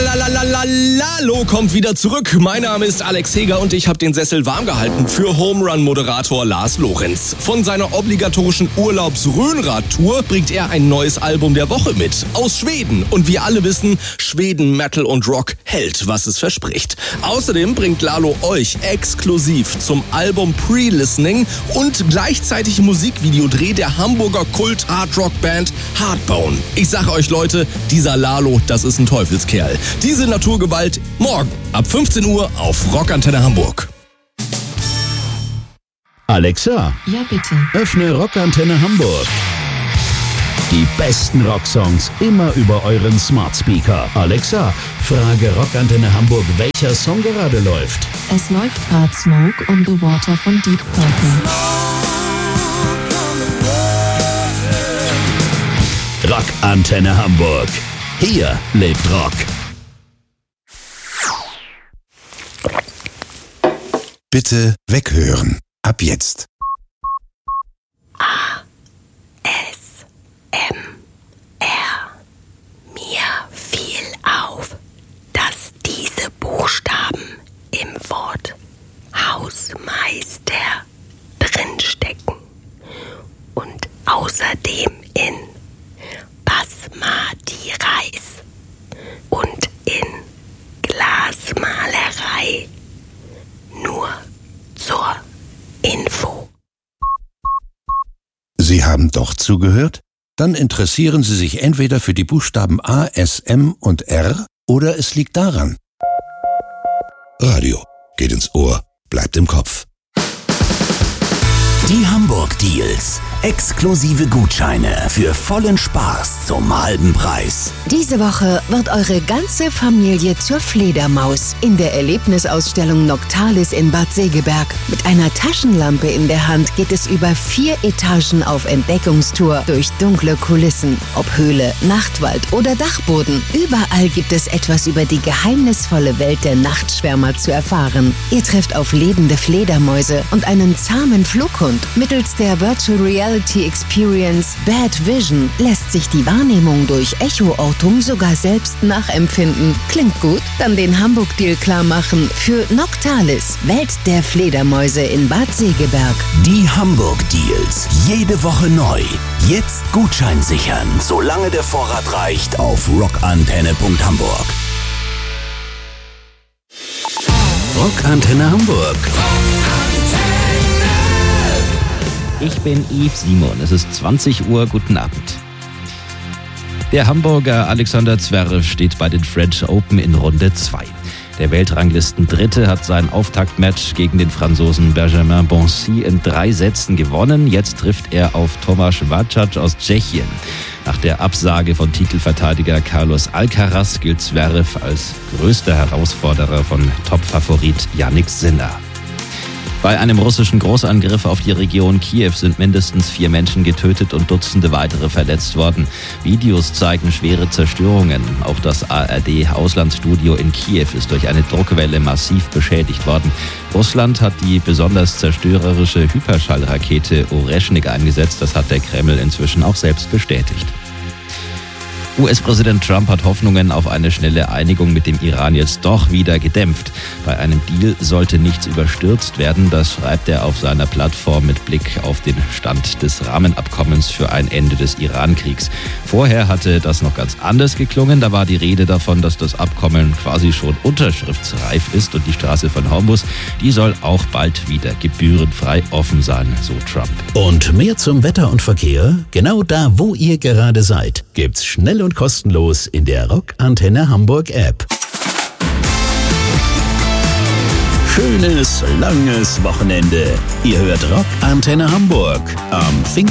Lalo kommt wieder zurück. Mein Name ist Alex Heger und ich habe den Sessel warm gehalten für Home Run Moderator Lars Lorenz. Von seiner obligatorischen Urlaubs-Rhönrad-Tour bringt er ein neues Album der Woche mit. Aus Schweden. Und wir alle wissen, Schweden, Metal und Rock hält, was es verspricht. Außerdem bringt Lalo euch exklusiv zum Album Pre-Listening und gleichzeitig Musikvideodreh der Hamburger Kult-Hard-Rock-Band Hardbone. Ich sage euch Leute, dieser Lalo, das ist ein Teufelskerl. Diese Naturgewalt morgen ab 15 Uhr auf Rockantenne Hamburg. Alexa, ja bitte. Öffne Rockantenne Hamburg. Die besten Rocksongs immer über euren Smart Speaker. Alexa, frage Rockantenne Hamburg, welcher Song gerade läuft. Es läuft gerade Smoke on the Water von Deep Purple. Rockantenne Hamburg. Hier lebt Rock. Bitte weghören. Ab jetzt. Mir fiel auf, dass diese Buchstaben im Wort Hausmeister drinstecken und außerdem in Basmati Reis und in Glasmalerei. Nur zur Info. Sie haben doch zugehört? Dann interessieren Sie sich entweder für die Buchstaben A, S, M und R oder es liegt daran. Radio geht ins Ohr, bleibt im Kopf. Die Hamburg Deals. Exklusive Gutscheine für vollen Spaß zum halben Preis. Diese Woche wird eure ganze Familie zur Fledermaus in der Erlebnisausstellung Noctalis in Bad Segeberg. Mit einer Taschenlampe in der Hand geht es über 4 Etagen auf Entdeckungstour durch dunkle Kulissen. Ob Höhle, Nachtwald oder Dachboden, überall gibt es etwas über die geheimnisvolle Welt der Nachtschwärmer zu erfahren. Ihr trefft auf lebende Fledermäuse und einen zahmen Flughund. Mittels der Virtual Reality Experience Bad Vision lässt sich die Wahrnehmung durch Echoortung sogar selbst nachempfinden. Klingt gut? Dann den Hamburg-Deal klar machen für Noctalis, Welt der Fledermäuse in Bad Segeberg. Die Hamburg Deals. Jede Woche neu. Jetzt Gutschein sichern, solange der Vorrat reicht, auf rockantenne.hamburg. Rockantenne Hamburg. Ich bin Yves Simon, es ist 20 Uhr, guten Abend. Der Hamburger Alexander Zverev steht bei den French Open in Runde 2. Der Weltranglisten-Dritte hat sein Auftaktmatch gegen den Franzosen Benjamin Bonzi in 3 Sätzen gewonnen. Jetzt trifft er auf Tomáš Vacac aus Tschechien. Nach der Absage von Titelverteidiger Carlos Alcaraz gilt Zverev als größter Herausforderer von Topfavorit Jannik Sinner. Bei einem russischen Großangriff auf die Region Kiew sind mindestens 4 Menschen getötet und Dutzende weitere verletzt worden. Videos zeigen schwere Zerstörungen. Auch das ARD-Auslandsstudio in Kiew ist durch eine Druckwelle massiv beschädigt worden. Russland hat die besonders zerstörerische Hyperschallrakete Oreschnik eingesetzt. Das hat der Kreml inzwischen auch selbst bestätigt. US-Präsident Trump hat Hoffnungen auf eine schnelle Einigung mit dem Iran jetzt doch wieder gedämpft. Bei einem Deal sollte nichts überstürzt werden, das schreibt er auf seiner Plattform mit Blick auf den Stand des Rahmenabkommens für ein Ende des Iran-Kriegs. Vorher hatte das noch ganz anders geklungen, da war die Rede davon, dass das Abkommen quasi schon unterschriftsreif ist und die Straße von Hormuz, die soll auch bald wieder gebührenfrei offen sein, so Trump. Und mehr zum Wetter und Verkehr? Genau da, wo ihr gerade seid, gibt's schnell und kostenlos in der Rockantenne Hamburg App. Schönes, langes Wochenende. Ihr hört Rockantenne Hamburg am Pfingst